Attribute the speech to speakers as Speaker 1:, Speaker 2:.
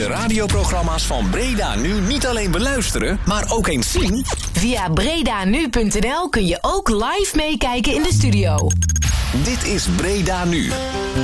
Speaker 1: De radioprogramma's van Breda Nu niet alleen beluisteren, maar ook eens zien?
Speaker 2: Via bredanu.nl kun je ook live meekijken in de studio.
Speaker 1: Dit is Breda Nu.